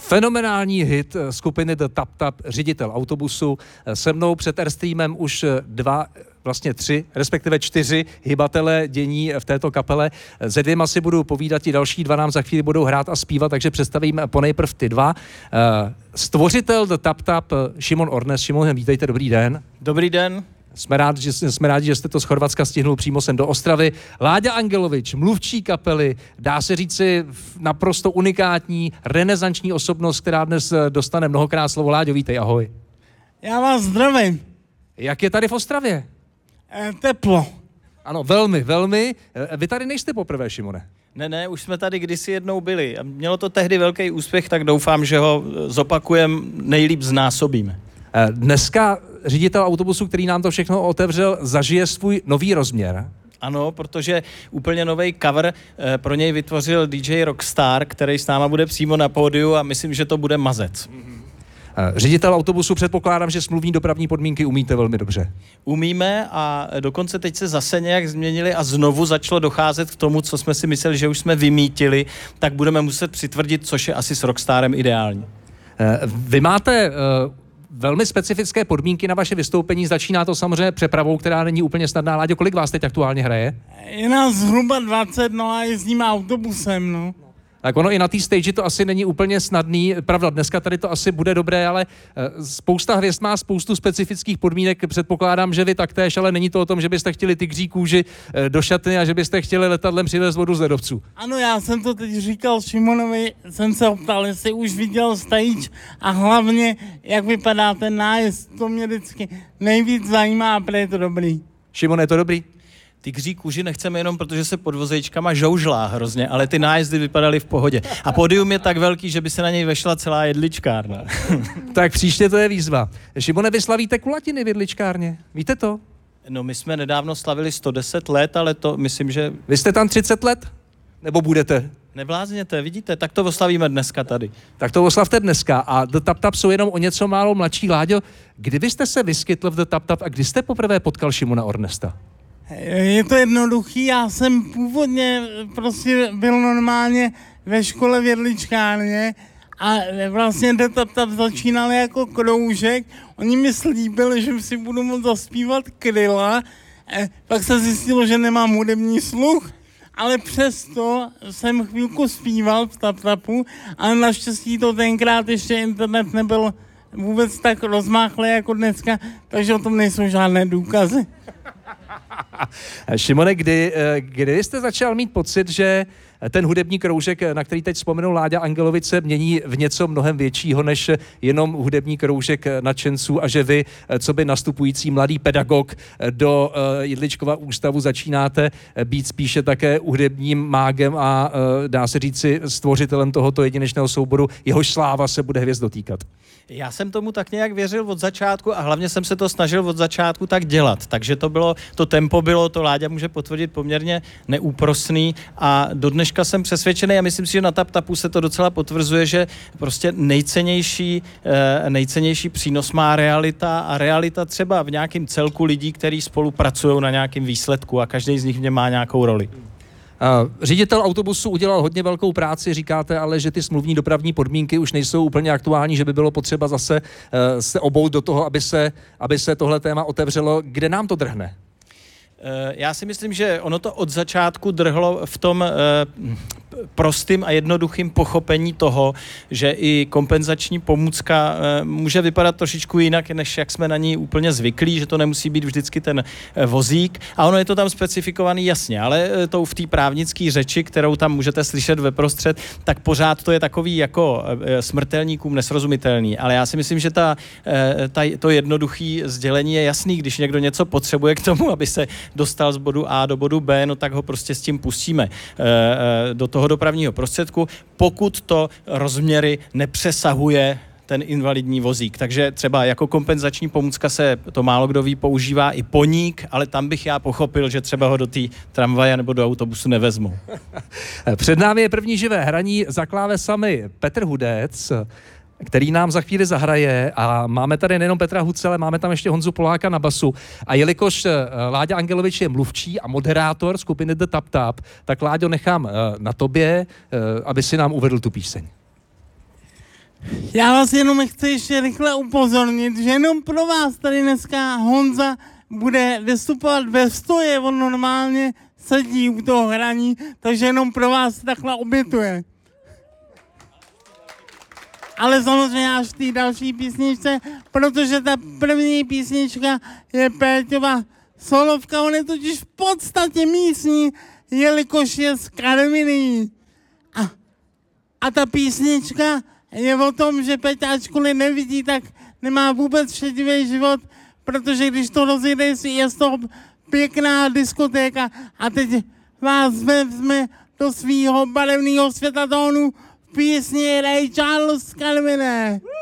Fenomenální hit skupiny The Tap Tap, Řiditel autobusu. Se mnou před Airstreamem už tři, respektive 4 hybatelé dění v této kapele. Se 2 si budu povídat, ti další 2 nám za chvíli budou hrát a zpívat, takže představím ponejprv ty 2. Stvořitel The Tap Tap, Šimon Ornes. Šimon, vítejte, dobrý den. Dobrý den. Jsme rádi, že jste to z Chorvatska stihnul přímo sem do Ostravy. Láďa Angelovič, mluvčí kapely, dá se říci naprosto unikátní, renesanční osobnost, která dnes dostane mnohokrát slovo. Láďo, vítej, ahoj. Já vás zdravím. Jak je tady v Ostravě? Teplo. Ano, velmi, velmi. Vy tady nejste poprvé, Šimone. Ne, už jsme tady kdysi jednou byli. Mělo to tehdy velký úspěch, tak doufám, že ho zopakujeme, nejlíp znásobíme. Dneska řiditel autobusu, který nám to všechno otevřel, zažije svůj nový rozměr. Ano, protože úplně nový cover pro něj vytvořil DJ Rockstar, který s náma bude přímo na pódiu a myslím, že to bude mazec. Řiditel autobusu, předpokládám, že smluvní dopravní podmínky umíte velmi dobře. Umíme a dokonce teď se zase nějak změnili a znovu začalo docházet k tomu, co jsme si mysleli, že už jsme vymítili, tak budeme muset přitvrdit, což je asi s Rockstarem ideální. Vy máte velmi specifické podmínky na vaše vystoupení. Začíná to samozřejmě přepravou, která není úplně snadná. Láďo, kolik vás teď aktuálně hraje? Je nás zhruba 20, no a jezdíme autobusem, no. Tak ono i na té stage to asi není úplně snadný. Pravda, dneska tady to asi bude dobré, ale spousta hvězd má spoustu specifických podmínek. Předpokládám, že vy taktéž, ale není to o tom, že byste chtěli tygří kůži do šatny a že byste chtěli letadlem přivést vodu z ledovců. Ano, já jsem to teď říkal Šimonovi, jsem se optal, jestli už viděl stage a hlavně, jak vypadá ten nájezd. To mě vždycky nejvíc zajímá a prý je to dobrý. Šimone, je to dobrý? Tygří kůži nechceme jenom, protože se pod vozejčkama žoužlá hrozně, ale ty nájezdy vypadaly v pohodě. A pódium je tak velký, že by se na něj vešla celá jedličkárna. Tak příště to je výzva. Šimone, vy slavíte kulatiny v jedličkárně. Víte to? No, my jsme nedávno slavili 110 let, ale to myslím, že... Vy jste tam 30 let? Nebo budete? Neblázněte, vidíte, tak to oslavíme dneska tady. Tak to oslavte dneska. A The Tap Tap jsou jenom o něco málo mladší. Láďo, kdy byste se vyskytl v The Tap Tap a kdy jste poprvé potkal Šimona Ornesta? Je to jednoduchý, já jsem původně prostě byl normálně ve škole v jedličkárně a vlastně The Tap Tap začínal jako kroužek. Oni mi slíbili, že si budu moct zaspívat Kryla, pak se zjistilo, že nemám hudební sluch, ale přesto jsem chvílku zpíval v Tap Tapu, ale naštěstí to tenkrát ještě internet nebyl vůbec tak rozmáchlý jako dneska, takže o tom nejsou žádné důkazy. Šimone, kdy jste začal mít pocit, že ten hudební kroužek, na který teď vzpomenul Láďa Angelovič, se mění v něco mnohem většího než jenom hudební kroužek nadšenců a že vy, co by nastupující mladý pedagog do Jedličkova ústavu, začínáte být spíše také hudebním mágem a dá se říci stvořitelem tohoto jedinečného souboru, jehož sláva se bude hvězd dotýkat. Já jsem tomu tak nějak věřil od začátku a hlavně jsem se to snažil od začátku tak dělat. Takže to tempo bylo, to Láďa může potvrdit, poměrně neúprosný a do dneška jsem přesvědčený a myslím si, že na Tap Tapu se to docela potvrzuje, že prostě nejcennější přínos má realita a realita třeba v nějakém celku lidí, kteří spolupracují na nějakém výsledku a každý z nich v něm má nějakou roli. Řiditel autobusu udělal hodně velkou práci, říkáte ale, že ty smluvní dopravní podmínky už nejsou úplně aktuální, že by bylo potřeba zase se obout do toho, aby se tohle téma otevřelo. Kde nám to drhne? Já si myslím, že ono to od začátku drhlo v tom prostým a jednoduchým pochopení toho, že i kompenzační pomůcka může vypadat trošičku jinak, než jak jsme na ní úplně zvyklí, že to nemusí být vždycky ten vozík. A ono je to tam specifikovaný jasně, ale to v té právnické řeči, kterou tam můžete slyšet veprostřed, tak pořád to je takový jako smrtelníkům nesrozumitelný. Ale já si myslím, že to jednoduché sdělení je jasný, když někdo něco potřebuje k tomu, aby se dostal z bodu A do bodu B, no tak ho prostě s tím pustíme do toho dopravního prostředku, pokud to rozměry nepřesahuje ten invalidní vozík. Takže třeba jako kompenzační pomůcka se to málo kdo ví, používá i poník, ale tam bych já pochopil, že třeba ho do té tramvaje nebo do autobusu nevezmou. Před námi je první živé hraní za klávesami Petr Hudec, který nám za chvíli zahraje a máme tady nejenom Petra Hudce, ale máme tam ještě Honzu Poláka na basu. A jelikož Láďa Angelovič je mluvčí a moderátor skupiny The Tap Tap, tak Láďo, nechám na tobě, aby si nám uvedl tu píseň. Já vás jenom chci ještě rychle upozornit, že jenom pro vás tady dneska Honza bude vystupovat ve stoje, on normálně sedí u toho hraní, takže jenom pro vás takhle obětuje. Ale samozřejmě až v té další písničce, protože ta první písnička je Péťova solovka, on je totiž v podstatě místní, jelikož je z Karviní. A ta písnička je o tom, že Peťa, ačkoliv nevidí, tak nemá vůbec šedivý život, protože když to rozjede, je z toho pěkná diskotéka a teď vás vezme do svýho barevného světatónu v písni Ray Charles z Karviné.